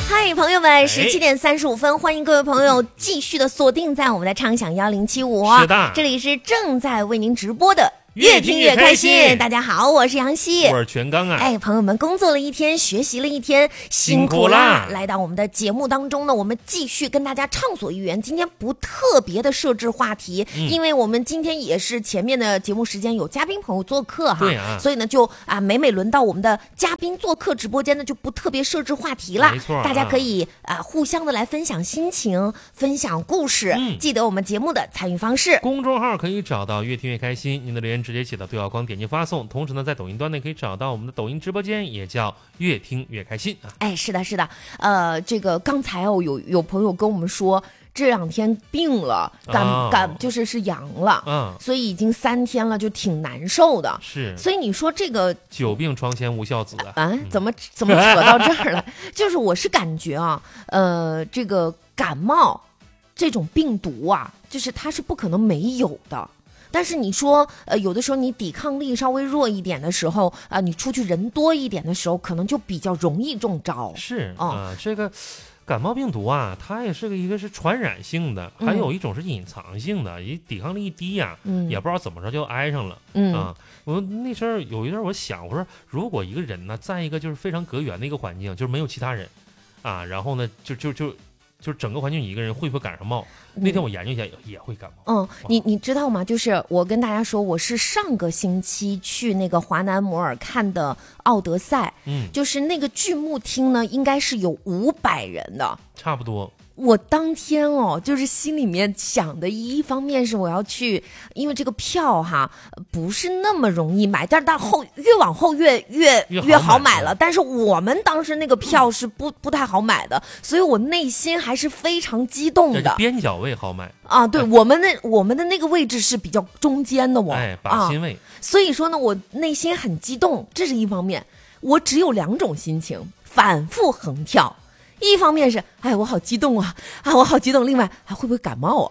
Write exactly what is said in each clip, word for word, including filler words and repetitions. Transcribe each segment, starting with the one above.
嗨，朋友们，十七点三十五分，欢迎各位朋友继续的锁定在我们的畅享幺零七五， 是的， 这里是正在为您直播的。 越听越开心。 大家好，我是杨希， 我是全刚啊。 哎，朋友们，工作了一天，学习了一天，辛苦啦！来到我们的节目当中呢，我们继续跟大家畅所欲言。今天不特别的设置话题，嗯、因为我们今天也是前面的节目时间有嘉宾朋友做客哈， 对啊， 所以呢就啊每每轮到我们的嘉宾做客直播间呢，就不特别设置话题了。 没错、啊， 大家可以啊互相的来分享心情，分享故事。嗯、记得我们节目的参与方式， 公众号可以找到越听越开心，您的留言直接写到对话框。点击发送，同时呢，在抖音端内可以找到我们的抖音直播间，也叫越听越开心啊。 哎，是的，是的，呃，这个刚才哦，有有朋友跟我们说，这两天病了，感、哦、感就是是阳了，嗯，所以已经三天了，就挺难受的。 是， 所以你说这个久病床前无孝子啊， 啊怎么怎么扯到这儿了？就是我是感觉啊，呃，这个感冒这种病毒啊，就是它是不可能没有的。但是你说，呃，有的时候你抵抗力稍微弱一点的时候，啊、呃，你出去人多一点的时候，可能就比较容易中招。 是啊、呃，这个感冒病毒啊，它也是个一个是传染性的，还有一种是隐藏性的，一、嗯、抵抗力一低呀、啊，嗯、也不知道怎么着就挨上了。嗯啊，我那时候有一阵我想，我说如果一个人呢，在一个就是非常隔远的一个环境，就是没有其他人，啊，然后呢，就就就。就整个环境一个人会不会赶上冒？嗯、那天我研究一下，也会感冒。 嗯，你你知道吗？就是我跟大家说，我是上个星期去那个华南摩尔看的《奥德赛》，嗯，就是那个剧目厅呢，应该是有五百人的， 差不多。 我当天哦，就是心里面想的，一方面是我要去，因为这个票哈不是那么容易买，但是到后越往后越越越好买了。但是我们当时那个票是不不太好买的，所以我内心还是非常激动的。 边角位好买啊，对，哎、我们的我们的那个位置是比较中间的哦， 哎，靶心位、啊。 所以说呢，我内心很激动，这是一方面。我只有两种心情，反复横跳。一方面是，哎，我好激动啊，啊，我好激动。另外，还会不会感冒啊？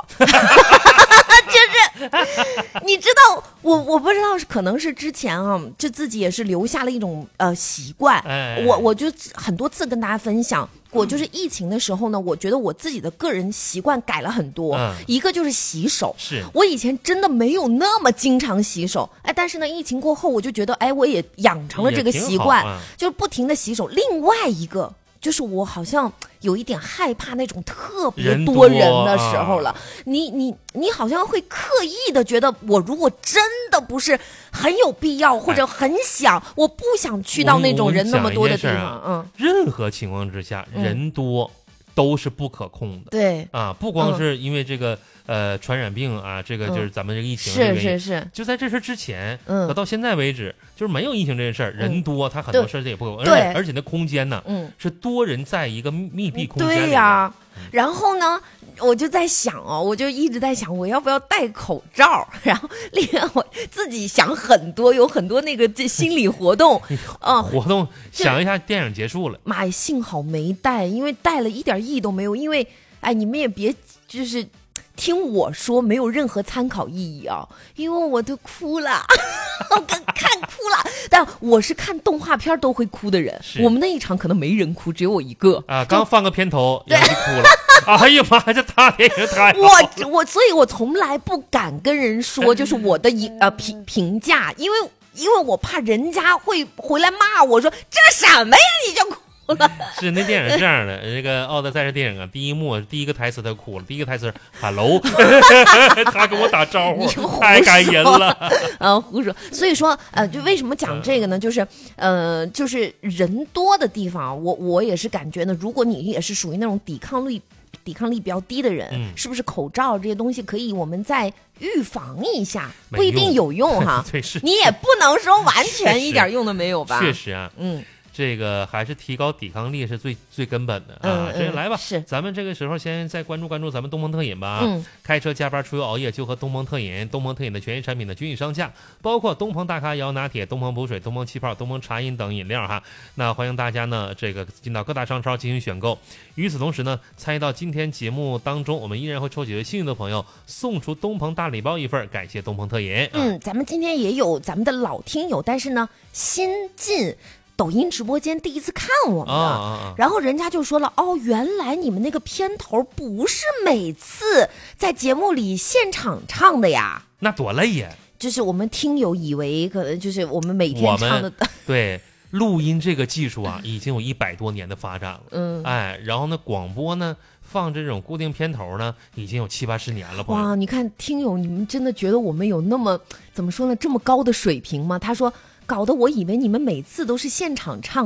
就是你知道，我我不知道是可能是之前啊，就自己也是留下了一种呃习惯。 哎， 我我就很多次跟大家分享过，就是疫情的时候呢，我觉得我自己的个人习惯改了很多。嗯、一个就是洗手， 是我以前真的没有那么经常洗手，哎，但是呢，疫情过后我就觉得，哎，我也养成了这个习惯，啊、就是不停的洗手。另外一个。就是我好像有一点害怕那种特别多人的时候了，啊、你你你好像会刻意的觉得，我如果真的不是很有必要或者很想，哎、我不想去到那种人那么多的地方。 啊、嗯，任何情况之下，嗯、人多都是不可控的。 对啊，不光是因为这个。嗯呃，传染病啊，这个就是咱们这个疫情、 嗯、是是是， 就在这事之前， 嗯， 到现在为止，就是没有疫情这件事儿，嗯、人多，他很多事儿也不够， 对， 而且那空间呢，嗯，是多人在一个密闭空间里。 对呀、啊，嗯、然后呢，我就在想哦，我就一直在想，我要不要戴口罩？然后另外我自己想很多，有很多那个这心理活动， 嗯，活动想一下，电影结束了。 妈呀，幸好没戴，因为戴了一点意义都没有，因为哎，你们也别就是。听我说，没有任何参考意义啊，因为我都哭了，我看哭了。但我是看动画片都会哭的人，我们那一场可能没人哭，只有我一个啊。刚放个片头，杨希哭了。哎呀妈呀，这大电影太好了！我我，所以我从来不敢跟人说，就是我的一呃评评价，因为因为我怕人家会回来骂我说这什么呀，你就哭。 是那电影是这样的，这个《奥德赛》是电影啊，第一幕第一个台词他哭了，第一个台词 “hello”， 他跟我打招呼，太感人了。 啊，胡说。所以说，呃，就为什么讲这个呢？就是呃，就是人多的地方，我我也是感觉呢，如果你也是属于那种抵抗力抵抗力比较低的人，嗯、是不是口罩这些东西可以我们再预防一下？不一定有用哈。 对，是你也不能说完全一点用都没有吧？ 确实啊， 嗯。 这个还是提高抵抗力是最最根本的啊！ 嗯、 这个来吧， 是咱们这个时候先再关注关注咱们东鹏特饮吧。嗯，开车加班出游熬夜就喝东鹏特饮，东鹏特饮的全系产品的均匀上架，包括东鹏大咖摇拿铁、东鹏补水、东鹏气泡、东鹏茶饮等饮料哈。那欢迎大家呢这个进到各大商超进行选购。与此同时呢，参与到今天节目当中，我们依然会抽几位幸运的朋友，送出东鹏大礼包一份，感谢东鹏特饮。 嗯，咱们今天也有咱们的老听友，但是呢新进。 抖音直播间第一次看我们的， 啊啊啊然后人家就说了，哦，原来你们那个片头不是每次在节目里现场唱的呀， 那多累呀！ 就是我们听友以为可能就是我们每天唱的， 对。录音这个技术啊，已经有一百多年的发展了。 嗯， 哎，然后呢，广播呢，放这种固定片头呢，已经有七八十年了。 哇，你看听友，你们真的觉得我们有那么怎么说呢，这么高的水平吗？他说，搞得我以为你们每次都是现场唱。